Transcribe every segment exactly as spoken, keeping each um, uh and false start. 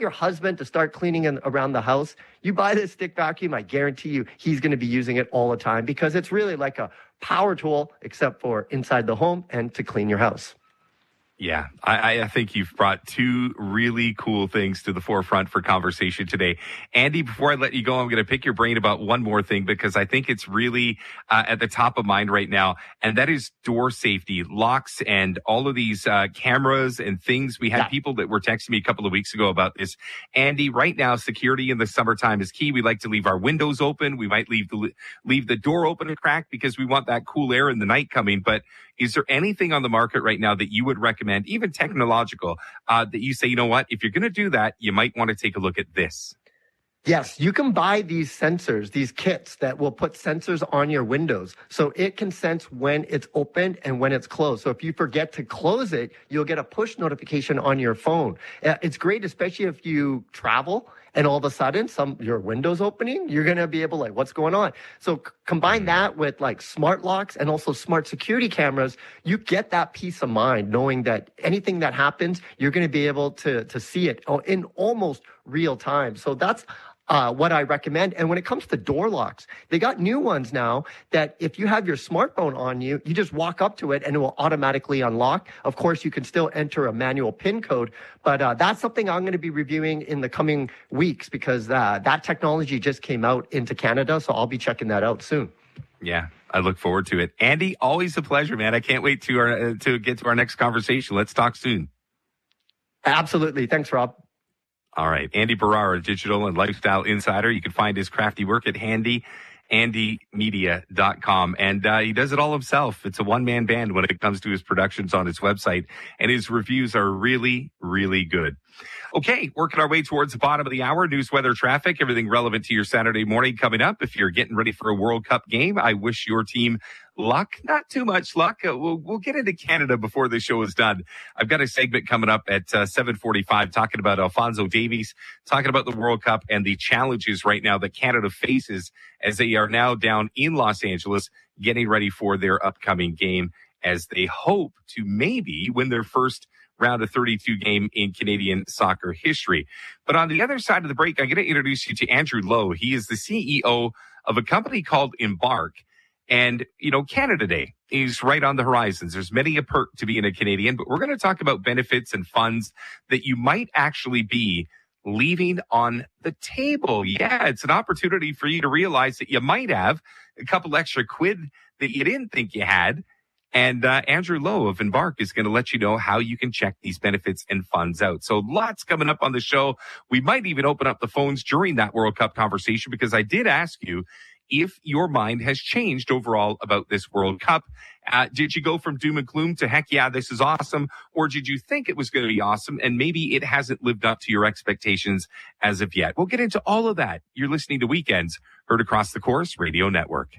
your husband to start cleaning in, around the house, you buy this stick vacuum, I guarantee you he's going to be using it all the time because it's really like a power tool, except for inside the home and to clean your house. Yeah, I, I think you've brought two really cool things to the forefront for conversation today. Andy, before I let you go, I'm going to pick your brain about one more thing because I think it's really uh, at the top of mind right now, and that is door safety, locks, and all of these uh, cameras and things. We had yeah. people that were texting me a couple of weeks ago about this. Andy, right now, security in the summertime is key. We like to leave our windows open. We might leave the leave the door open a crack because we want that cool air in the night coming, but is there anything on the market right now that you would recommend, even technological, uh, that you say, you know what, if you're going to do that, you might want to take a look at this? Yes, you can buy these sensors, these kits that will put sensors on your windows. So it can sense when it's opened and when it's closed. So if you forget to close it, you'll get a push notification on your phone. It's great, especially if you travel and all of a sudden some your window's opening, you're going to be able like, what's going on? So c- combine that with like smart locks and also smart security cameras, you get that peace of mind knowing that anything that happens, you're going to be able to, to see it in almost real time. So that's Uh, what I recommend. And when it comes to door locks, they got new ones now that if you have your smartphone on you, you just walk up to it and it will automatically unlock. Of course, you can still enter a manual PIN code, but uh, that's something I'm going to be reviewing in the coming weeks because uh, that technology just came out into Canada. So I'll be checking that out soon. Yeah, I look forward to it. Andy, always a pleasure, man. I can't wait to, our, uh, to get to our next conversation. Let's talk soon. Absolutely. Thanks, Rob. All right. Andy Barrara, digital and lifestyle insider. You can find his crafty work at handy andy media dot com. And uh, he does it all himself. It's a one-man band when it comes to his productions on his website. And his reviews are really, really good. Okay, working our way towards the bottom of the hour. News, weather, traffic, everything relevant to your Saturday morning coming up. If you're getting ready for a World Cup game, I wish your team luck. Not too much luck. Uh, we'll, we'll get into Canada before the show is done. I've got a segment coming up at uh, seven forty-five talking about Alphonso Davies, talking about the World Cup and the challenges right now that Canada faces as they are now down in Los Angeles getting ready for their upcoming game as they hope to maybe win their first round of thirty-two game in Canadian soccer history. But on the other side of the break, I'm going to introduce you to Andrew Lowe. He is the C E O of a company called Embark. And, you know, Canada Day is right on the horizons. There's many a perk to being a Canadian, but we're going to talk about benefits and funds that you might actually be leaving on the table. Yeah, it's an opportunity for you to realize that you might have a couple extra quid that you didn't think you had. And uh, Andrew Lowe of Embark is going to let you know how you can check these benefits and funds out. So lots coming up on the show. We might even open up the phones during that World Cup conversation because I did ask you if your mind has changed overall about this World Cup. Uh, did you go from doom and gloom to, heck yeah, this is awesome? Or did you think it was going to be awesome and maybe it hasn't lived up to your expectations as of yet? We'll get into all of that. You're listening to Weekends, heard across the Corus Radio Network.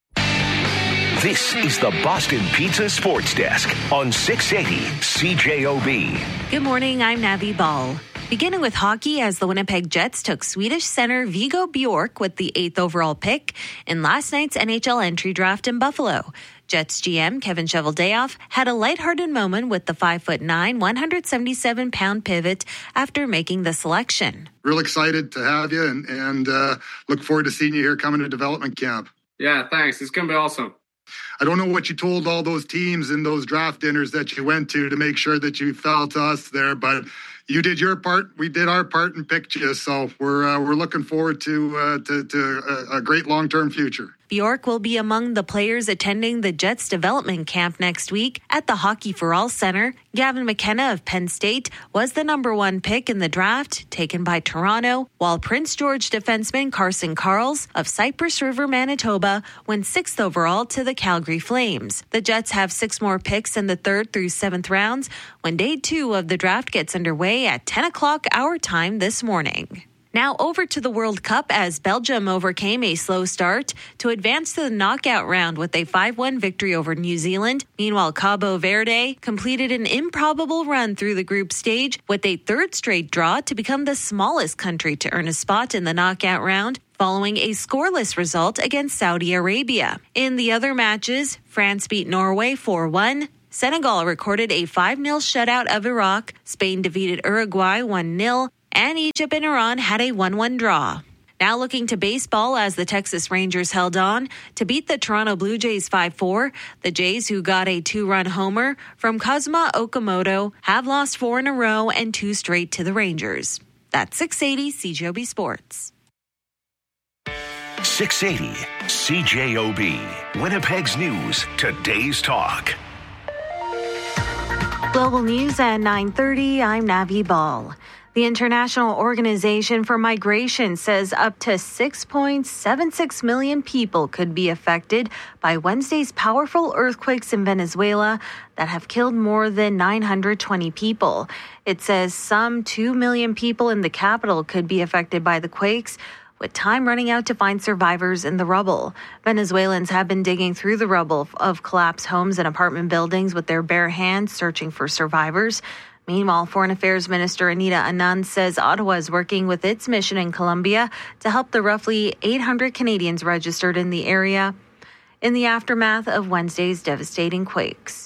This is the Boston Pizza Sports Desk on six eighty C J O B. Good morning, I'm Navi Ball. Beginning with hockey, as the Winnipeg Jets took Swedish center Viggo Bjork with the eighth overall pick in last night's N H L entry draft in Buffalo. Jets G M Kevin Cheveldayoff had a lighthearted moment with the five foot nine, one hundred seventy-seven pound pivot after making the selection. Real excited to have you and, and uh, look forward to seeing you here coming to development camp. Yeah, thanks. It's going to be awesome. I don't know what you told all those teams in those draft dinners that you went to to make sure that you fell to us there, but you did your part, we did our part and picked you. So we're uh, we're looking forward to uh, to, to a, a great long-term future. Bjork will be among the players attending the Jets development camp next week at the Hockey for All Center. Gavin McKenna of Penn State was the number one pick in the draft, taken by Toronto, while Prince George defenseman Carson Karls of Cypress River, Manitoba, went sixth overall to the Calgary Flames. The Jets have six more picks in the third through seventh rounds when day two of the draft gets underway at ten o'clock our time this morning. Now over to the World Cup as Belgium overcame a slow start to advance to the knockout round with a five one victory over New Zealand. Meanwhile, Cabo Verde completed an improbable run through the group stage with a third straight draw to become the smallest country to earn a spot in the knockout round, following a scoreless result against Saudi Arabia. In the other matches, France beat Norway four one. Senegal recorded a five nil shutout of Iraq. Spain defeated Uruguay one nil. And Egypt and Iran had a one one draw. Now looking to baseball as the Texas Rangers held on to beat the Toronto Blue Jays five four. The Jays, who got a two-run homer from Kazuma Okamoto, have lost four in a row and two straight to the Rangers. That's six eighty C J O B Sports. six eighty C J O B, Winnipeg's News, today's talk. Global News at nine thirty, I'm Navi Ball. The International Organization for Migration says up to six point seven six million people could be affected by Wednesday's powerful earthquakes in Venezuela that have killed more than nine hundred twenty people. It says some two million people in the capital could be affected by the quakes, with time running out to find survivors in the rubble. Venezuelans have been digging through the rubble of collapsed homes and apartment buildings with their bare hands, searching for survivors. Meanwhile, Foreign Affairs Minister Anita Anand says Ottawa is working with its mission in Colombia to help the roughly eight hundred Canadians registered in the area in the aftermath of Wednesday's devastating quakes.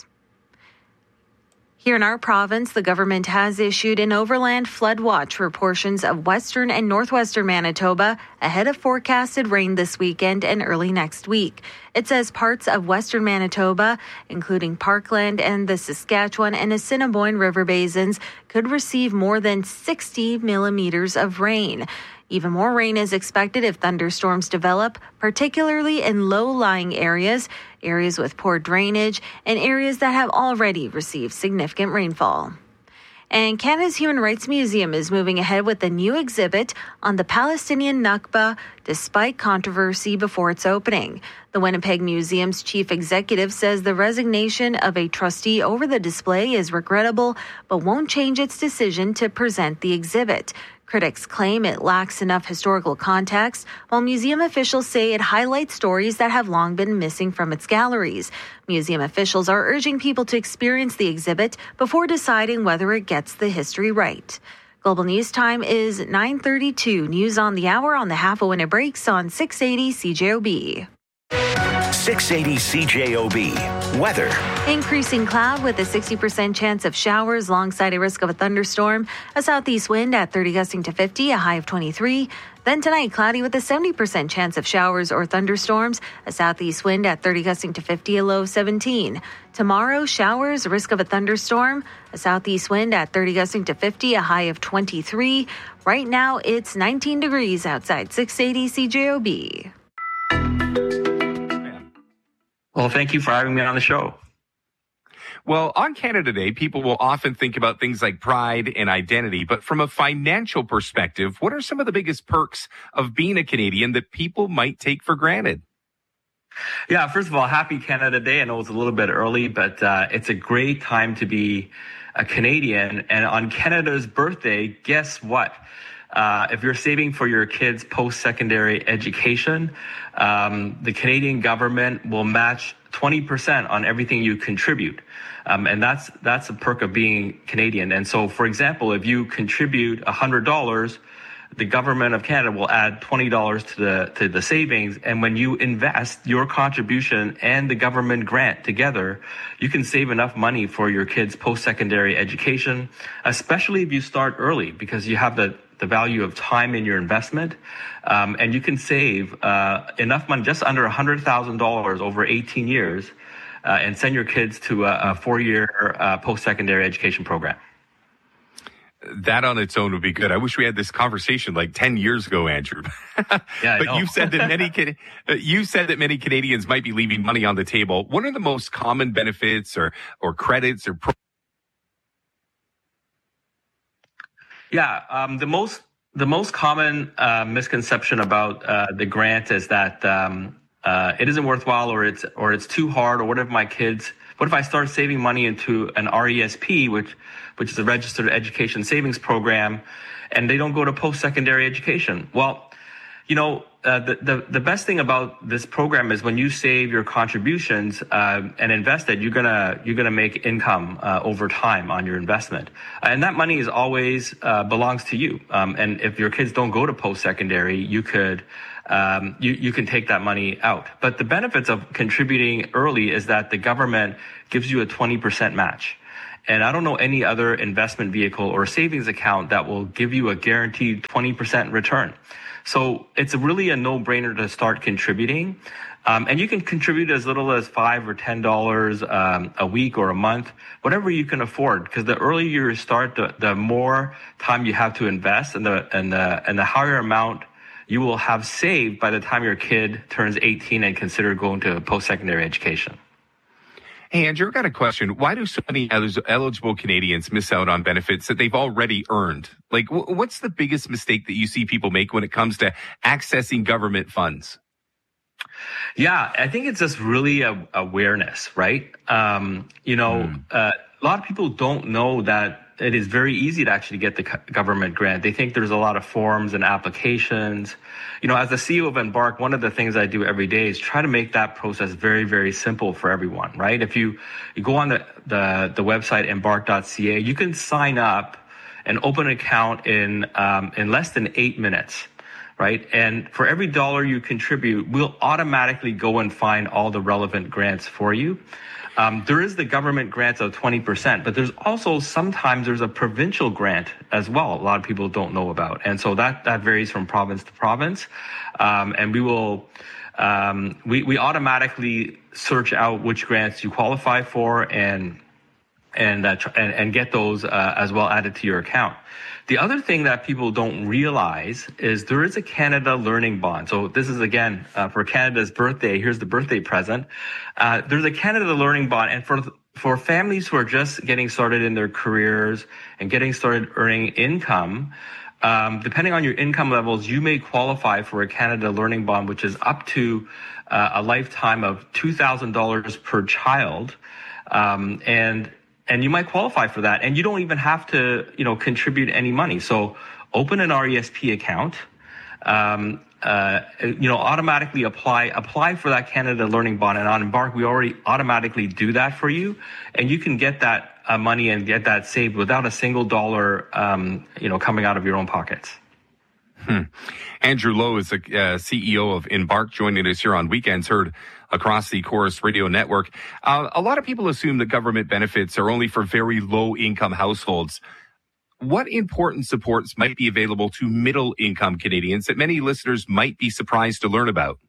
Here in our province, the government has issued an overland flood watch for portions of western and northwestern Manitoba ahead of forecasted rain this weekend and early next week. It says parts of western Manitoba, including Parkland and the Saskatchewan and Assiniboine River basins, could receive more than sixty millimeters of rain. Even more rain is expected if thunderstorms develop, particularly in low-lying areas, areas with poor drainage, and areas that have already received significant rainfall. And Canada's Human Rights Museum is moving ahead with a new exhibit on the Palestinian Nakba, despite controversy before its opening. The Winnipeg Museum's chief executive says the resignation of a trustee over the display is regrettable, but won't change its decision to present the exhibit. Critics claim it lacks enough historical context, while museum officials say it highlights stories that have long been missing from its galleries. Museum officials are urging people to experience the exhibit before deciding whether it gets the history right. Global News Time is nine thirty-two. News on the hour on the half hour when it breaks on six eighty C J O B. six eighty C J O B. Weather. Increasing cloud with a sixty percent chance of showers alongside a risk of a thunderstorm. A southeast wind at thirty gusting to fifty, a high of twenty-three. Then tonight, cloudy with a seventy percent chance of showers or thunderstorms. A southeast wind at thirty gusting to fifty, a low of seventeen. Tomorrow, showers, risk of a thunderstorm. A southeast wind at thirty gusting to fifty, a high of twenty-three. Right now, it's nineteen degrees outside six eighty C J O B. Well, thank you for having me on the show. Well, on Canada Day, people will often think about things like pride and identity, but from a financial perspective, what are some of the biggest perks of being a Canadian that people might take for granted? Yeah, first of all, happy Canada Day. I know it's a little bit early, but uh, it's a great time to be a Canadian. And on Canada's birthday, guess what? Uh, if you're saving for your kids' post-secondary education, um, the Canadian government will match twenty percent on everything you contribute. Um, and that's that's a perk of being Canadian. And so, for example, if you contribute one hundred dollars, the government of Canada will add twenty dollars to the to the savings. And when you invest your contribution and the government grant together, you can save enough money for your kids' post-secondary education, especially if you start early, because you have the the value of time in your investment. Um, and you can save uh, enough money, just under one hundred thousand dollars over eighteen years, uh, and send your kids to a, a four-year uh, post-secondary education program. That on its own would be good. I wish we had this conversation like ten years ago, Andrew. Yeah, but you said that many you said that many Canadians might be leaving money on the table. What are the most common benefits or or credits or pro- Yeah, um, the most the most common uh, misconception about uh, the grant is that um, uh, it isn't worthwhile, or it's or it's too hard, or what if my kids? What if I start saving money into an R E S P, which which is a registered education savings program, and they don't go to post-secondary education? Well, you know, uh, the, the the best thing about this program is when you save your contributions uh, and invest it, you're gonna you're gonna make income uh, over time on your investment, and that money is always uh, belongs to you. Um, and if your kids don't go to post-secondary, you could. Um, you, you can take that money out. But the benefits of contributing early is that the government gives you a twenty percent match. And I don't know any other investment vehicle or savings account that will give you a guaranteed twenty percent return. So it's really a no-brainer to start contributing. Um, and you can contribute as little as five or ten dollars um, a week or a month, whatever you can afford. Because the earlier you start, the, the more time you have to invest, and the and the and the higher amount you will have saved by the time your kid turns eighteen and consider going to post-secondary education. Hey, Andrew, I've got a question. Why do so many eligible Canadians miss out on benefits that they've already earned? Like, what's the biggest mistake that you see people make when it comes to accessing government funds? Yeah, I think it's just really a, awareness, right? Um, you know, mm. uh, a lot of people don't know that it is very easy to actually get the government grant. They think there's a lot of forms and applications. You know, as the C E O of Embark, one of the things I do every day is try to make that process very, very simple for everyone, right? If you, you go on the, the, the website embark dot c a, you can sign up and open an account in um, in less than eight minutes. Right. And for every dollar you contribute, we'll automatically go and find all the relevant grants for you. Um, there is the government grants of twenty percent, but there's also sometimes there's a provincial grant as well. A lot of people don't know about. And so that, that varies from province to province. Um, and we will, um, we, we automatically search out which grants you qualify for and, and, uh, and, and get those uh, as well added to your account. The other thing that people don't realize is there is a Canada Learning Bond. So this is, again, uh, for Canada's birthday. Here's the birthday present. Uh, there's a Canada Learning Bond. And for for families who are just getting started in their careers and getting started earning income, um, depending on your income levels, you may qualify for a Canada Learning Bond, which is up to uh, a lifetime of two thousand dollars per child. Um, and And you might qualify for that, and you don't even have to, you know, contribute any money. So open an R E S P account, um, uh, you know, automatically apply apply for that Canada Learning Bond. And on Embark, we already automatically do that for you, and you can get that uh, money and get that saved without a single dollar, um, you know, coming out of your own pockets. Hmm. Andrew Lowe is the uh, C E O of Embark, joining us here on Weekends Heard across the Chorus Radio Network. Uh, a lot of people assume that government benefits are only for very low-income households. What important supports might be available to middle-income Canadians that many listeners might be surprised to learn about?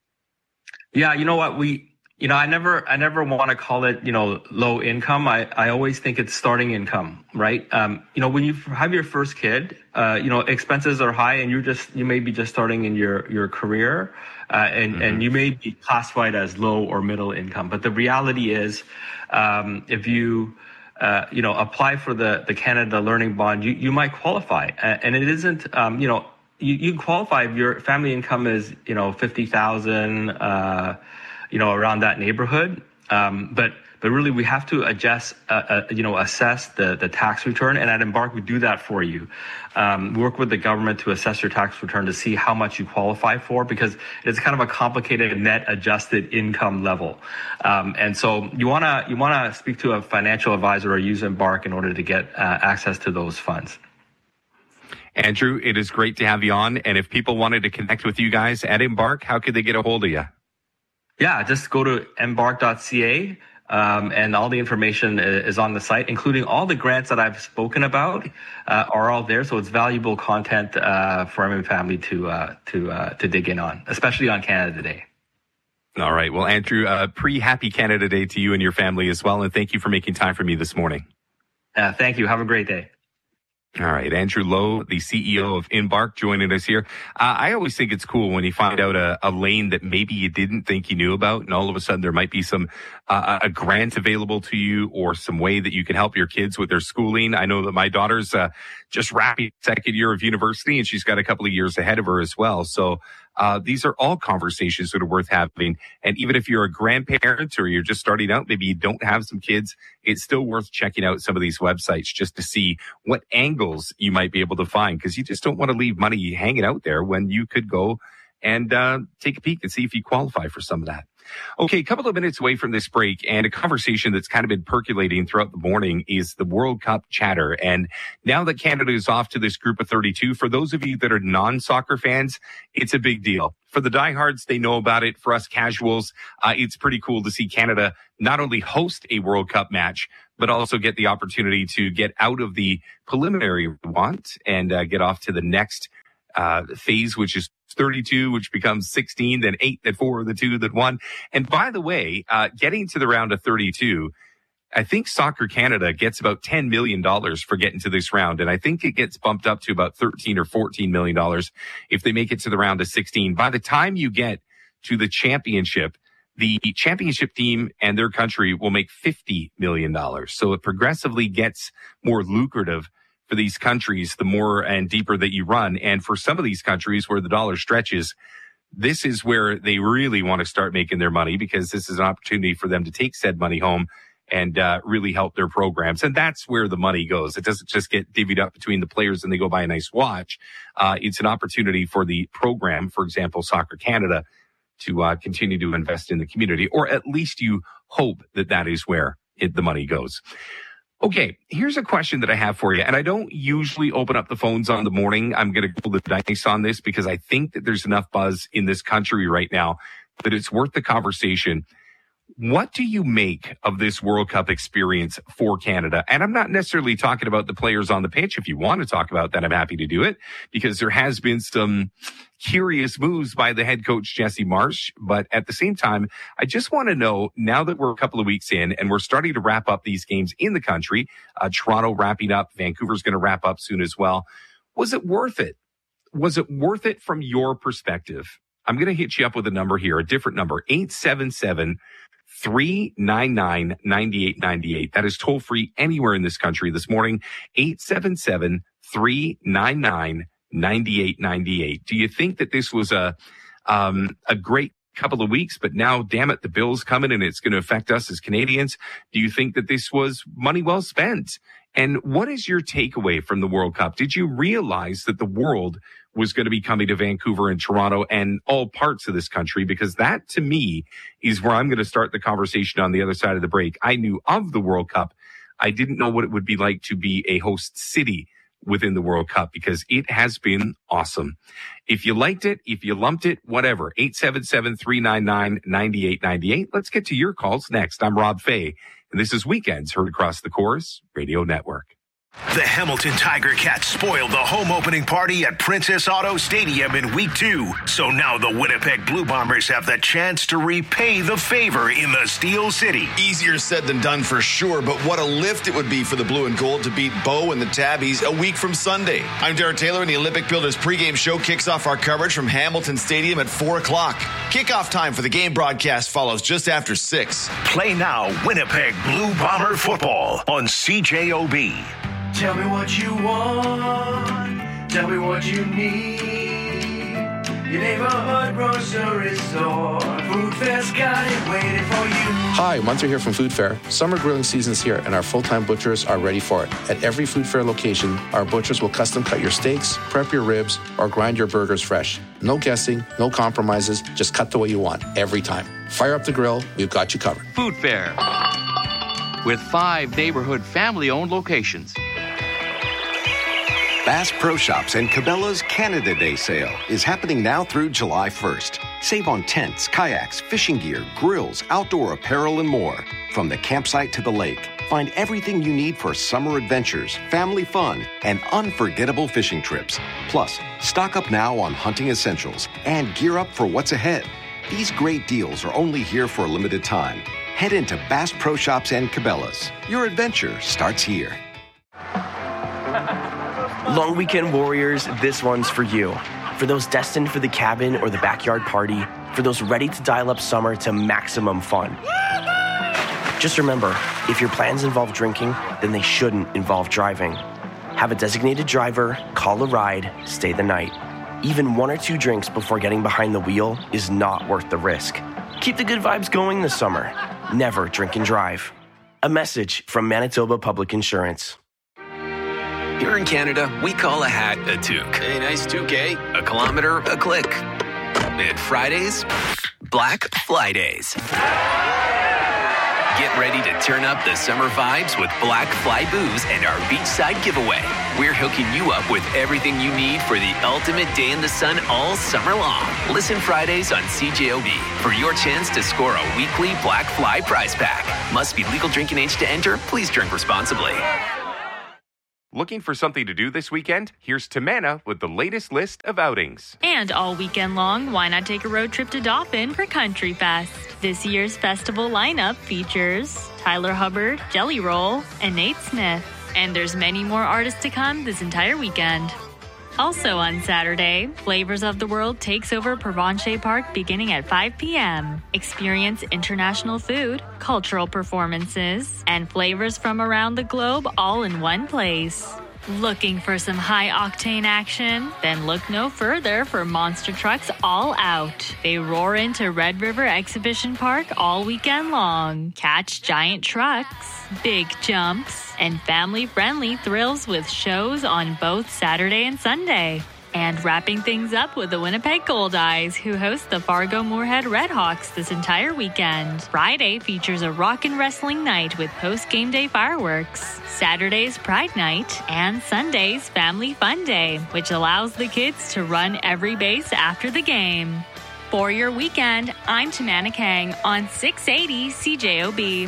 Yeah, you know what? We, you know, I never, I never want to call it, you know, low income. I, I always think it's starting income, right? Um, you know, when you have your first kid, uh, you know, expenses are high, and you're just, you may be just starting in your your career. Uh, and, mm-hmm. and you may be classified as low or middle income. But the reality is, um, if you, uh, you know, apply for the, the Canada Learning Bond, you, you might qualify. Uh, and it isn't, um, you know, you, you qualify if your family income is, you know, fifty thousand, uh, you know, around that neighborhood. Um, but But really, we have to adjust, uh, uh, you know, assess the, the tax return. And at Embark, we do that for you. Um, we work with the government to assess your tax return to see how much you qualify for, because it's kind of a complicated net adjusted income level. Um, and so you want to you want to speak to a financial advisor or use Embark in order to get uh, access to those funds. Andrew, it is great to have you on. And if people wanted to connect with you guys at Embark, how could they get a hold of you? Yeah, just go to embark dot c a. Um, and all the information is on the site, including all the grants that I've spoken about uh, are all there. So it's valuable content uh, for every family to uh, to uh, to dig in on, especially on Canada Day. All right. Well, Andrew, uh, pre-Happy Canada Day to you and your family as well. And thank you for making time for me this morning. Uh, thank you. Have a great day. All right. Andrew Lowe, the C E O of Embark, joining us here. Uh, I always think it's cool when you find out a, a lane that maybe you didn't think you knew about, and all of a sudden there might be some uh, a grant available to you or some way that you can help your kids with their schooling. I know that my daughter's uh, just wrapping second year of university, and she's got a couple of years ahead of her as well. So uh, these are all conversations that are worth having. And even if you're a grandparent or you're just starting out, maybe you don't have some kids, it's still worth checking out some of these websites just to see what angles you might be able to find, because you just don't want to leave money hanging out there when you could go and uh, take a peek and see if you qualify for some of that. Okay, a couple of minutes away from this break, and a conversation that's kind of been percolating throughout the morning is the World Cup chatter. And now that Canada is off to this group of thirty-two, for those of you that are non-soccer fans, it's a big deal. For the diehards, they know about it. For us casuals, uh, it's pretty cool to see Canada not only host a World Cup match, but also get the opportunity to get out of the preliminary want and uh, get off to the next uh, phase, which is thirty-two, which becomes sixteen, then eight, then four, then two, then one. And by the way, uh, getting to the round of thirty-two, I think Soccer Canada gets about ten million dollars for getting to this round. And I think it gets bumped up to about thirteen or fourteen million dollars if they make it to the round of sixteen. By the time you get to the championship, the championship team and their country will make fifty million dollars. So it progressively gets more lucrative for these countries the more and deeper that you run. And for some of these countries where the dollar stretches, this is where they really want to start making their money, because this is an opportunity for them to take said money home and uh, really help their programs. And that's where the money goes. It doesn't just get divvied up between the players and they go buy a nice watch. Uh, it's an opportunity for the program, for example, Soccer Canada, to uh, continue to invest in the community, or at least you hope that that is where it, the money goes. Okay, here's a question that I have for you, and I don't usually open up the phones on the morning. I'm going to roll the dice on this because I think that there's enough buzz in this country right now that it's worth the conversation. What do you make of this World Cup experience for Canada? And I'm not necessarily talking about the players on the pitch. If you want to talk about that, I'm happy to do it, because there has been some curious moves by the head coach, Jesse Marsch. But at the same time, I just want to know, now that we're a couple of weeks in and we're starting to wrap up these games in the country, uh, Toronto wrapping up, Vancouver's going to wrap up soon as well. Was it worth it? Was it worth it from your perspective? I'm going to hit you up with a number here, a different number, eight seven seven, three nine nine, nine eight nine eight. That is toll free anywhere in this country this morning. eight seven seven, three nine nine, nine eight nine eight. Do you think that this was a um, a great couple of weeks, but now, damn it, the bill's coming and it's going to affect us as Canadians? Do you think that this was money well spent? And what is your takeaway from the World Cup? Did you realize that the world was going to be coming to Vancouver and Toronto and all parts of this country? Because that, to me, is where I'm going to start the conversation on the other side of the break. I knew of the World Cup. I didn't know what it would be like to be a host city within the World Cup, because it has been awesome. If you liked it, if you lumped it, whatever, eight seven seven, three nine nine, nine eight nine eight. Let's get to your calls next. I'm Rob Fay, and this is Weekends heard across the Corus Radio Network. The Hamilton Tiger Cats spoiled the home opening party at Princess Auto Stadium in week two. So now the Winnipeg Blue Bombers have the chance to repay the favor in the Steel City. Easier said than done for sure, but what a lift it would be for the Blue and Gold to beat Bo and the Tabbies a week from Sunday. I'm Derek Taylor, and the Olympic Builders pregame show kicks off our coverage from Hamilton Stadium at four o'clock. Kickoff time for the game broadcast follows just after six. Play now Winnipeg Blue Bomber football on C J O B. Tell me what you want, tell me what you need. Your neighborhood grocery store, Food Fair's got it waiting for you. Hi, Munter here from Food Fair. Summer grilling season's here, and our full-time butchers are ready for it. At every Food Fair location, our butchers will custom cut your steaks, prep your ribs, or grind your burgers fresh. No guessing, no compromises, just cut the way you want, every time. Fire up the grill, we've got you covered. Food Fair, with five neighborhood family-owned locations. Bass Pro Shops and Cabela's Canada Day sale is happening now through July first. Save on tents, kayaks, fishing gear, grills, outdoor apparel, and more. From the campsite to the lake, find everything you need for summer adventures, family fun, and unforgettable fishing trips. Plus, stock up now on hunting essentials and gear up for what's ahead. These great deals are only here for a limited time. Head into Bass Pro Shops and Cabela's. Your adventure starts here. Long weekend warriors, this one's for you. For those destined for the cabin or the backyard party, for those ready to dial up summer to maximum fun. Just remember, if your plans involve drinking, then they shouldn't involve driving. Have a designated driver, call a ride, stay the night. Even one or two drinks before getting behind the wheel is not worth the risk. Keep the good vibes going this summer. Never drink and drive. A message from Manitoba Public Insurance. Here in Canada, we call a hat a toque. A nice toque, eh? A kilometer, a click. And Fridays, Black Fly Days. Get ready to turn up the summer vibes with Black Fly Booze and our beachside giveaway. We're hooking you up with everything you need for the ultimate day in the sun all summer long. Listen Fridays on C J O B for your chance to score a weekly Black Fly prize pack. Must be legal drinking age to enter. Please drink responsibly. Looking for something to do this weekend? Here's Tamana with the latest list of outings. And all weekend long, why not take a road trip to Dauphin for Country Fest? This year's festival lineup features Tyler Hubbard, Jelly Roll, and Nate Smith. And there's many more artists to come this entire weekend. Also on Saturday, Flavors of the World takes over Provencher Park beginning at five p.m. Experience international food, cultural performances, and flavors from around the globe all in one place. Looking for some high-octane action? Then look no further for Monster Trucks All Out. They roar into Red River Exhibition Park all weekend long. Catch giant trucks, big jumps, and family-friendly thrills with shows on both Saturday and Sunday. And wrapping things up with the Winnipeg Gold Eyes, who host the Fargo Moorhead Redhawks this entire weekend. Friday features a rock and wrestling night with post-game day fireworks. Saturday's Pride Night, and Sunday's Family Fun Day, which allows the kids to run every base after the game. For your weekend, I'm Tamana Kang on six eighty C J O B.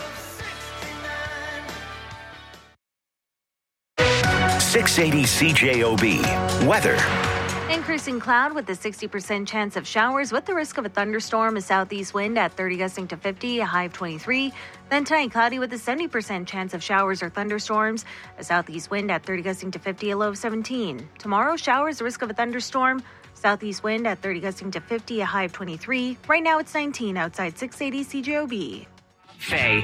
six eighty C J O B. Weather. Increasing cloud with a sixty percent chance of showers with the risk of a thunderstorm, a southeast wind at thirty gusting to fifty, a high of twenty-three. Then tonight, cloudy with a seventy percent chance of showers or thunderstorms, a southeast wind at thirty gusting to fifty, a low of seventeen. Tomorrow, showers, risk of a thunderstorm, southeast wind at thirty gusting to fifty, a high of twenty-three. Right now, it's nineteen outside six eighty C J O B. Faye.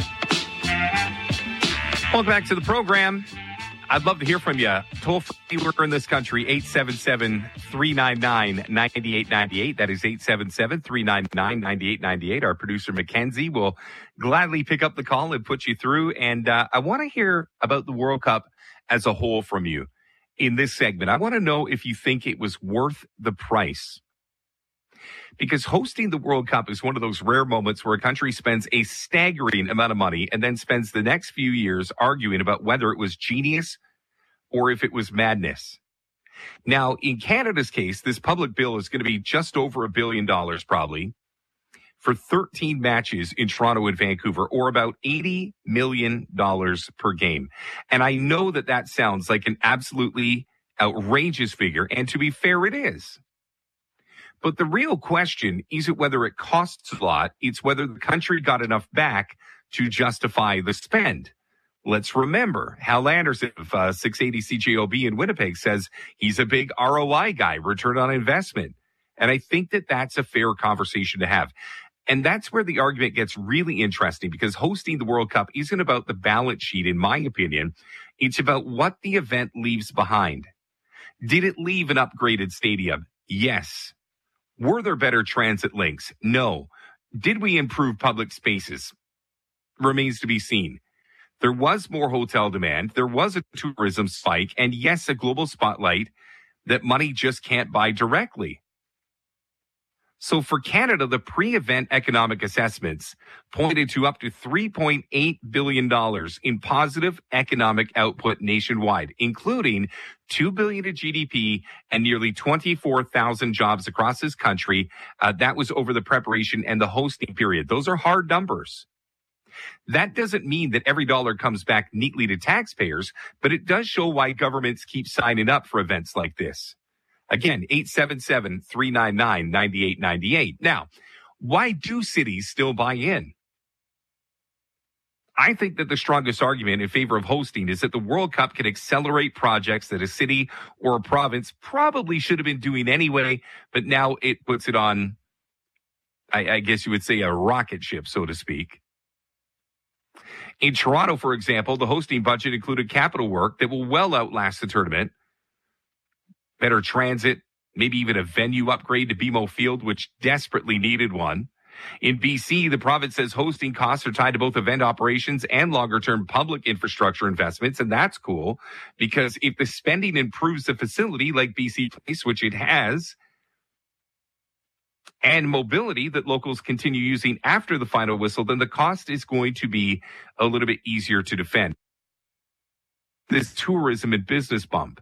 Welcome back to the program. I'd love to hear from you. Toll free, we're in this country, eight seven seven, three nine nine, nine eight nine eight. That is eight seven seven, three nine nine, nine eight nine eight. Our producer, Mackenzie, will gladly pick up the call and put you through. And uh, I want to hear about the World Cup as a whole from you in this segment. I want to know if you think it was worth the price. Because hosting the World Cup is one of those rare moments where a country spends a staggering amount of money and then spends the next few years arguing about whether it was genius or if it was madness. Now, in Canada's case, this public bill is going to be just over a billion dollars probably for thirteen matches in Toronto and Vancouver, or about eighty million dollars per game. And I know that that sounds like an absolutely outrageous figure, and to be fair, it is. But the real question isn't whether it costs a lot. It's whether the country got enough back to justify the spend. Let's remember, Hal Anderson of uh, six eighty C J O B in Winnipeg says he's a big R O I guy, return on investment. And I think that that's a fair conversation to have. And that's where the argument gets really interesting, because hosting the World Cup isn't about the balance sheet, in my opinion. It's about what the event leaves behind. Did it leave an upgraded stadium? Yes. Were there better transit links? No. Did we improve public spaces? Remains to be seen. There was more hotel demand. There was a tourism spike. And yes, a global spotlight that money just can't buy directly. So for Canada, the pre-event economic assessments pointed to up to three point eight billion dollars in positive economic output nationwide, including two billion dollars to G D P and nearly twenty-four thousand jobs across this country. Uh, that was over the preparation and the hosting period. Those are hard numbers. That doesn't mean that every dollar comes back neatly to taxpayers, but it does show why governments keep signing up for events like this. Again, eight seven seven, three nine nine, nine eight nine eight. Now, why do cities still buy in? I think that the strongest argument in favor of hosting is that the World Cup can accelerate projects that a city or a province probably should have been doing anyway, but now it puts it on, I, I guess you would say, a rocket ship, so to speak. In Toronto, for example, the hosting budget included capital work that will well outlast the tournament. Better transit, maybe even a venue upgrade to B M O Field, which desperately needed one. In B C, the province says hosting costs are tied to both event operations and longer-term public infrastructure investments, and that's cool, because if the spending improves the facility like B C Place, which it has, and mobility that locals continue using after the final whistle, then the cost is going to be a little bit easier to defend. This tourism and business bump.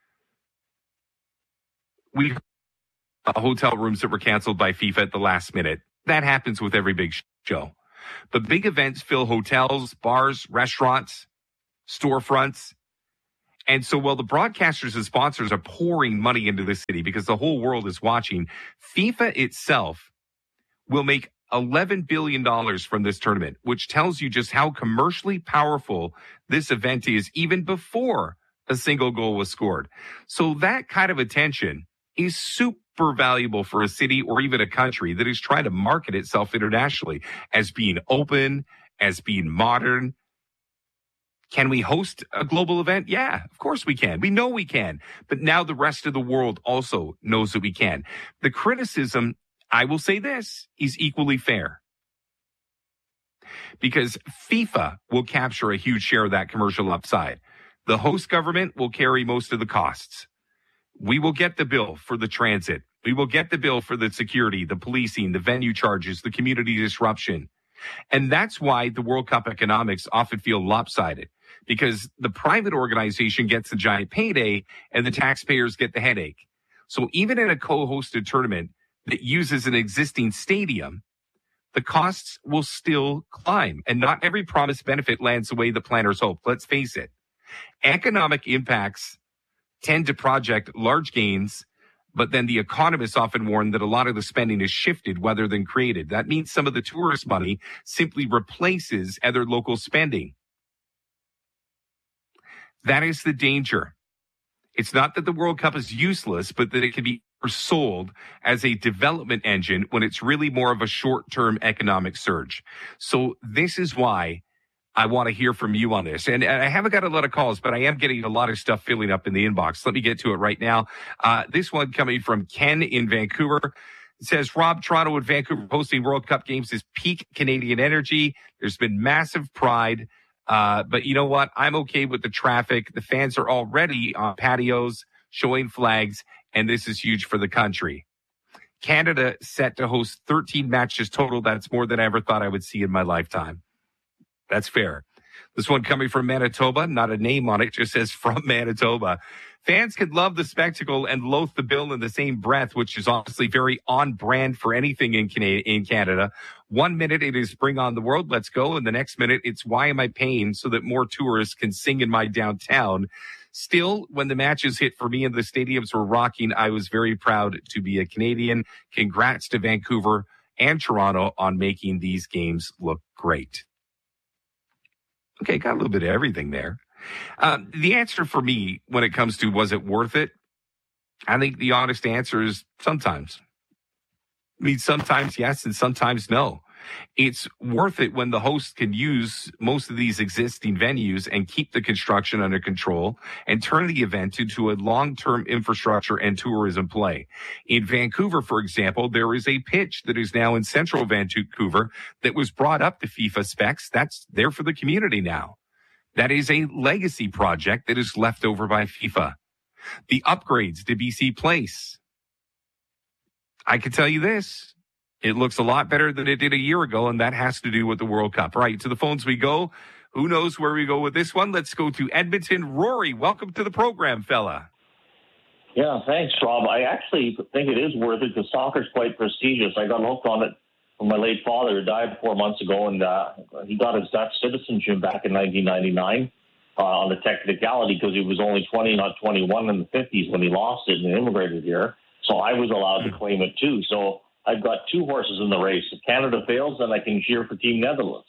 We uh, hotel rooms that were canceled by FIFA at the last minute. That happens with every big show. But big events fill hotels, bars, restaurants, storefronts. And so while the broadcasters and sponsors are pouring money into the city because the whole world is watching, FIFA itself will make eleven billion dollars from this tournament, which tells you just how commercially powerful this event is even before a single goal was scored. So that kind of attention is super valuable for a city or even a country that is trying to market itself internationally as being open, as being modern. Can we host a global event? Yeah, of course we can. We know we can. But now the rest of the world also knows that we can. The criticism, I will say this, is equally fair. Because FIFA will capture a huge share of that commercial upside. The host government will carry most of the costs. We will get the bill for the transit. We will get the bill for the security, the policing, the venue charges, the community disruption. And that's why the World Cup economics often feel lopsided, because the private organization gets the giant payday and the taxpayers get the headache. So even in a co-hosted tournament that uses an existing stadium, the costs will still climb, and not every promised benefit lands the way the planners hope. Let's face it. Economic impacts tend to project large gains, but then the economists often warn that a lot of the spending is shifted rather than created. That means some of the tourist money simply replaces other local spending. That is the danger. It's not that the World Cup is useless, but that it can be sold as a development engine when it's really more of a short-term economic surge. So this is why I want to hear from you on this. And I haven't got a lot of calls, but I am getting a lot of stuff filling up in the inbox. Let me get to it right now. Uh, this one coming from Ken in Vancouver. It says, Rob, Toronto and Vancouver hosting World Cup games is peak Canadian energy. There's been massive pride. Uh, but you know what? I'm okay with the traffic. The fans are already on patios showing flags, and this is huge for the country. Canada set to host thirteen matches total. That's more than I ever thought I would see in my lifetime. That's fair. This one coming from Manitoba, not a name on it, just says from Manitoba. Fans could love the spectacle and loathe the bill in the same breath, which is obviously very on brand for anything in Canada. In Canada. One minute it is bring on the world, let's go. And the next minute it's why am I paying so that more tourists can sing in my downtown? Still, when the matches hit for me and the stadiums were rocking, I was very proud to be a Canadian. Congrats to Vancouver and Toronto on making these games look great. Okay, got a little bit of everything there. Uh, the answer for me when it comes to was it worth it? I think the honest answer is sometimes. I mean, sometimes yes and sometimes no. It's worth it when the host can use most of these existing venues and keep the construction under control and turn the event into a long-term infrastructure and tourism play. In Vancouver, for example, there is a pitch that is now in central Vancouver that was brought up to FIFA specs. That's there for the community now. That is a legacy project that is left over by FIFA. The upgrades to B C Place. I can tell you this. It looks a lot better than it did a year ago, and that has to do with the World Cup. All right, to the phones we go. Who knows where we go with this one? Let's go to Edmonton. Rory, welcome to the program, fella. Yeah, thanks, Rob. I actually think it is worth it because soccer's quite prestigious. I got hooked on it from my late father, who died four months ago, and uh, he got his Dutch citizenship back in nineteen ninety-nine uh, on the technicality because he was only twenty, not twenty-one in the fifties when he lost it and immigrated here. So I was allowed to claim it too. So I've got two horses in the race. If Canada fails, then I can cheer for Team Netherlands.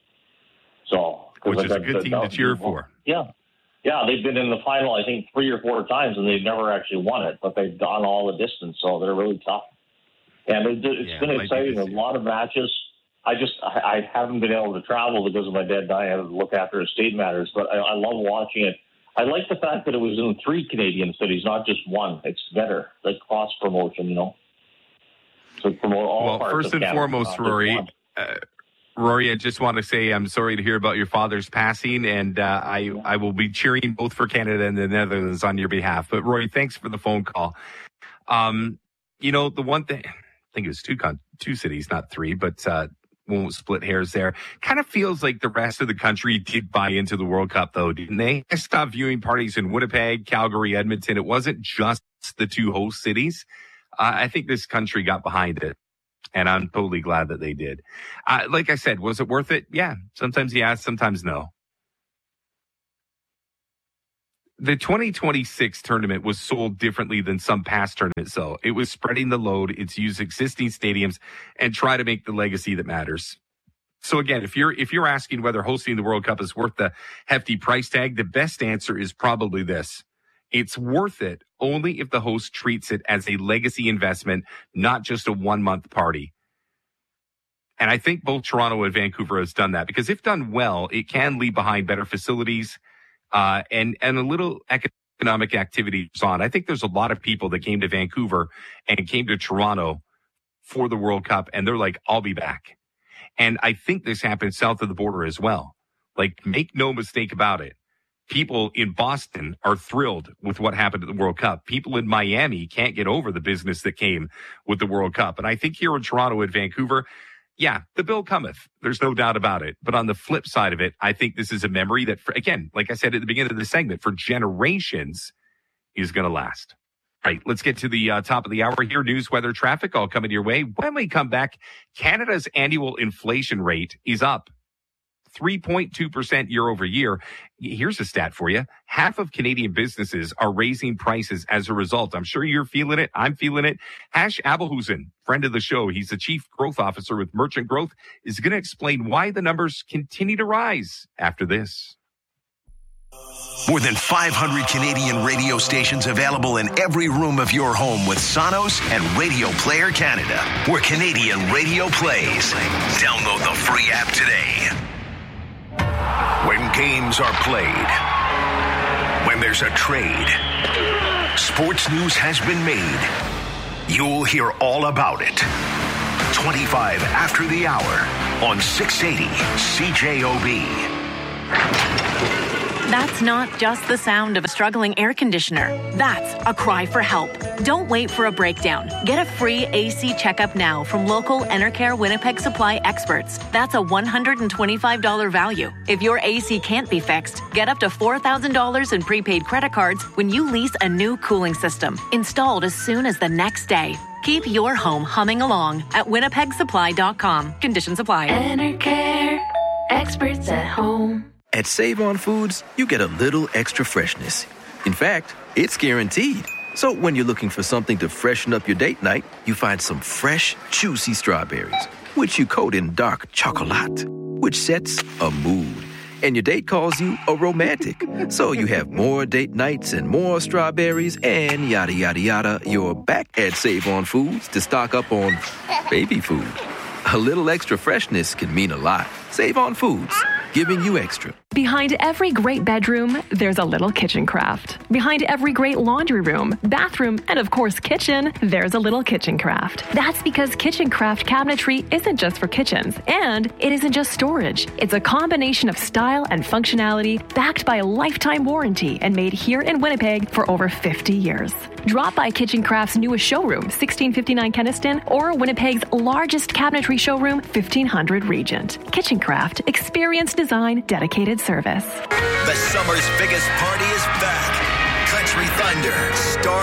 So, which is a good team to cheer for. Yeah. Yeah, they've been in the final, I think, three or four times, and they've never actually won it, but they've gone all the distance, so they're really tough. And it, it's yeah, been it exciting, a lot of matches. I just I, I haven't been able to travel because of my dad dying. I had to look after estate matters, but I, I love watching it. I like the fact that it was in three Canadian cities, not just one. It's better, like cross-promotion, you know. So promote all well, parts first of and Canada, foremost, Rory, uh, Rory, I just want to say I'm sorry to hear about your father's passing, and uh, I, I will be cheering both for Canada and the Netherlands on your behalf. But, Rory, thanks for the phone call. Um, you know, the one thing, think it was two con- two cities, not three, but uh, won't split hairs there. Kind of feels like the rest of the country did buy into the World Cup, though, didn't they? I stopped viewing parties in Winnipeg, Calgary, Edmonton. It wasn't just the two host cities. Uh, I think this country got behind it, and I'm totally glad that they did. Uh, like I said, was it worth it? Yeah. Sometimes yes, sometimes no. The twenty twenty-six tournament was sold differently than some past tournaments, though. It was spreading the load. It's used existing stadiums and try to make the legacy that matters. So again, if you're if you're asking whether hosting the World Cup is worth the hefty price tag, the best answer is probably this. It's worth it only if the host treats it as a legacy investment, not just a one-month party. And I think both Toronto and Vancouver has done that, because if done well, it can leave behind better facilities, Uh, and, and a little economic activity on. I think there's a lot of people that came to Vancouver and came to Toronto for the World Cup, and they're like, I'll be back. And I think this happened south of the border as well. Like, make no mistake about it. People in Boston are thrilled with what happened at the World Cup. People in Miami can't get over the business that came with the World Cup. And I think here in Toronto and Vancouver, yeah, the bill cometh. There's no doubt about it. But on the flip side of it, I think this is a memory that, for, again, like I said at the beginning of the segment, for generations is going to last. All right, let's get to the uh, top of the hour here. News, weather, traffic, all coming your way. When we come back, Canada's annual inflation rate is up three point two percent year over year. Here's a stat for you. Half of Canadian businesses are raising prices as a result. I'm sure you're feeling it. I'm feeling it. Hash Abelhusen, friend of the show, he's the chief growth officer with Merchant Growth, is going to explain why the numbers continue to rise after this. More than five hundred Canadian radio stations available in every room of your home with Sonos and Radio Player Canada, where Canadian radio plays. Download the free app today. When games are played, when there's a trade, sports news has been made. You'll hear all about it. twenty-five after the hour on six eighty C J O B. That's not just the sound of a struggling air conditioner. That's a cry for help. Don't wait for a breakdown. Get a free A C checkup now from local Enercare Winnipeg Supply experts. That's a one hundred twenty-five dollars value. If your A C can't be fixed, get up to four thousand dollars in prepaid credit cards when you lease a new cooling system, installed as soon as the next day. Keep your home humming along at winnipeg supply dot com. Conditions apply. Enercare, experts at home. At Save On Foods, you get a little extra freshness. In fact, it's guaranteed. So when you're looking for something to freshen up your date night, you find some fresh, juicy strawberries, which you coat in dark chocolate, which sets a mood. And your date calls you a romantic. So you have more date nights and more strawberries and yada, yada, yada. You're back at Save On Foods to stock up on baby food. A little extra freshness can mean a lot. Save On Foods, giving you extra. Behind every great bedroom, there's a little kitchen craft. Behind every great laundry room, bathroom, and of course kitchen, there's a little kitchen craft. That's because kitchen craft cabinetry isn't just for kitchens, and it isn't just storage. It's a combination of style and functionality backed by a lifetime warranty and made here in Winnipeg for over fifty years. Drop by Kitchen Craft's newest showroom, sixteen fifty-nine Kenniston, or Winnipeg's largest cabinetry showroom, fifteen hundred Regent. Kitchen Craft, experience design, dedicated service. The summer's biggest party is back. Country Thunder, Star